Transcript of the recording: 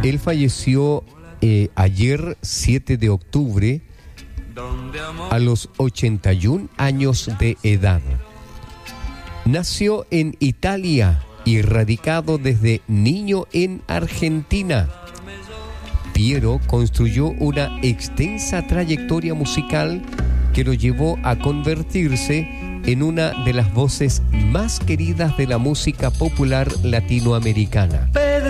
Él falleció ayer 7 de octubre a los 81 años de edad. Nació en Italia y radicado desde niño en Argentina. Piero construyó una extensa trayectoria musical que lo llevó a convertirse en una de las voces más queridas de la música popular latinoamericana.